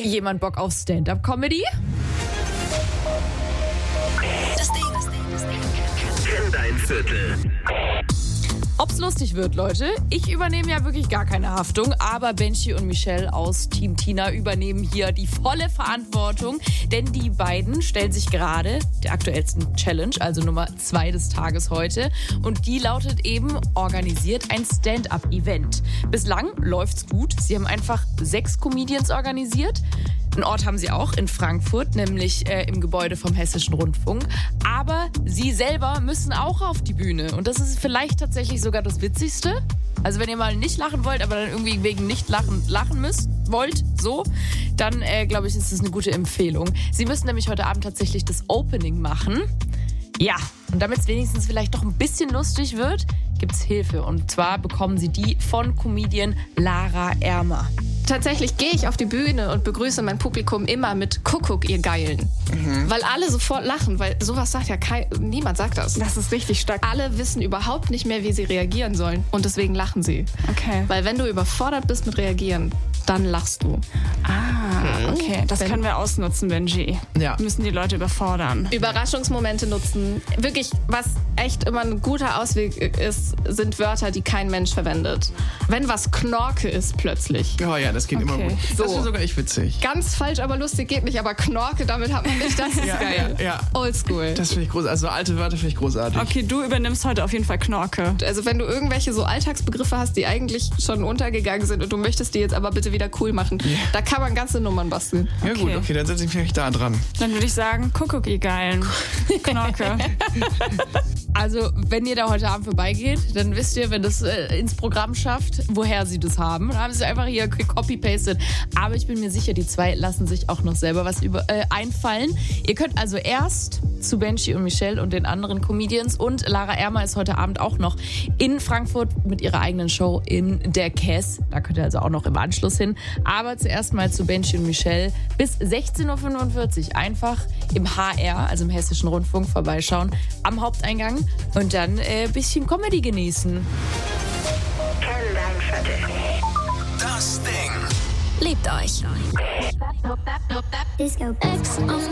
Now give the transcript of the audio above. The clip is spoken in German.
Jemand Bock auf Stand-Up-Comedy? Das Ding. Kenn dein Viertel. Ob's lustig wird, Leute. Ich übernehme ja wirklich gar keine Haftung, aber Benji und Michelle aus Team Tina übernehmen hier die volle Verantwortung, denn die beiden stellen sich gerade der aktuellsten Challenge, also Nummer 2 des Tages heute, und die lautet eben, organisiert ein Stand-Up-Event. Bislang läuft's gut. Sie haben einfach 6 Comedians organisiert. Einen Ort haben sie auch in Frankfurt, nämlich im Gebäude vom Hessischen Rundfunk. Aber sie selber müssen auch auf die Bühne. Und das ist vielleicht tatsächlich sogar das Witzigste. Also wenn ihr mal nicht lachen wollt, aber dann irgendwie wegen nicht lachen wollt, dann glaube ich, ist das eine gute Empfehlung. Sie müssen nämlich heute Abend tatsächlich das Opening machen. Ja, und damit es wenigstens vielleicht doch ein bisschen lustig wird, gibt's Hilfe. Und zwar bekommen sie die von Comedian Lara Ermer. Tatsächlich gehe ich auf die Bühne und begrüße mein Publikum immer mit Kuckuck, ihr Geilen. Weil alle sofort lachen, weil sowas sagt ja niemand sagt das. Das ist richtig stark. Alle wissen überhaupt nicht mehr, wie sie reagieren sollen und deswegen lachen sie. Okay. Weil wenn du überfordert bist mit Reagieren, dann lachst du. Okay. Das können wir ausnutzen, Benji. Ja. Wir müssen die Leute überfordern. Überraschungsmomente nutzen. Wirklich, was echt immer ein guter Ausweg ist, sind Wörter, die kein Mensch verwendet. Wenn was Knorke ist plötzlich. Oh ja, das geht immer gut. So. Das ist sogar echt witzig. Ganz falsch, aber lustig geht nicht, aber Knorke, damit hat man nicht, das ist geil. Ja. Oldschool. Das finde ich großartig. Also alte Wörter finde ich großartig. Okay, du übernimmst heute auf jeden Fall Knorke. Also wenn du irgendwelche so Alltagsbegriffe hast, die eigentlich schon untergegangen sind und du möchtest die jetzt aber bitte wieder cool machen, da kann man ganze Nummern basteln. Ja gut, okay, dann setze ich mich da dran. Dann würde ich sagen, Kuckuck, ihr Geilen. Knorke. Also, wenn ihr da heute Abend vorbeigeht, dann wisst ihr, wenn das ins Programm schafft, woher sie das haben. Dann haben sie einfach hier copy-pasted. Aber ich bin mir sicher, die 2 lassen sich auch noch selber was einfallen. Ihr könnt also erst zu Benji und Michelle und den anderen Comedians, und Lara Ermer ist heute Abend auch noch in Frankfurt mit ihrer eigenen Show in der Cass. Da könnt ihr also auch noch im Anschluss hin. Aber zuerst mal zu Benji und Michelle bis 16.45 Uhr einfach im HR, also im Hessischen Rundfunk, vorbeischauen am Haupteingang und dann ein bisschen Comedy genießen. Kenn dein Viertel. Das Ding. Liebt euch. Disco X on